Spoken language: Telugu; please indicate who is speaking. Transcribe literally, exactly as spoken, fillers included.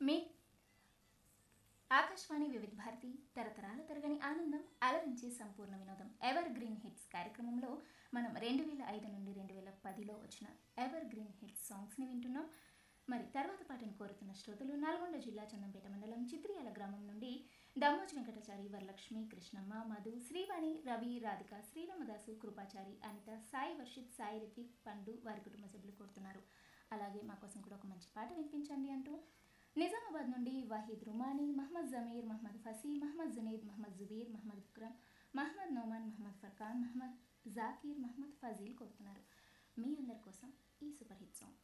Speaker 1: మీ ఆకాశవాణి వివిధ భారతి తరతరాల తరగని ఆనందం అలరించే సంపూర్ణ వినోదం ఎవర్ గ్రీన్ హిట్స్ కార్యక్రమంలో మనం రెండు వేల ఐదు నుండి రెండు వేల పదిలో వచ్చిన ఎవర్ గ్రీన్ హిట్స్ సాంగ్స్ని వింటున్నాం. మరి తర్వాత పాటను కోరుతున్న శ్రోతలు నల్గొండ జిల్లా చందంపేట మండలం చిత్రియాల గ్రామం నుండి దమ్మోజి వెంకటాచారి, వరలక్ష్మి, కృష్ణమ్మ, మధు, శ్రీవాణి, రవి, రాధిక, శ్రీరామదాసు, కృపాచారి, అనిత, సాయి వర్షిత్, సాయి రితిక్, పండు వారి కుటుంబ సభ్యులు కోరుతున్నారు. అలాగే మా కోసం కూడా ఒక మంచి పాట వినిపించండి అంటూ నిజామాబాద్ నుండి వాహిద్ రుమానీ, మహమ్మద్ జమీర్, మహమ్మద్ ఫసీ, మహమ్మద్ జునీద్, మహమ్మద్ జుబీర్, మహమ్మద్ విక్రమ్, మహమ్మద్ నోమాన్, మహమ్మద్ ఫర్ఖాన్, మహమ్మద్ జాకీర్, మహమ్మద్ ఫజీల్ కోరుతున్నారు. మీ అందరి కోసం ఈ సూపర్ హిట్ సాంగ్.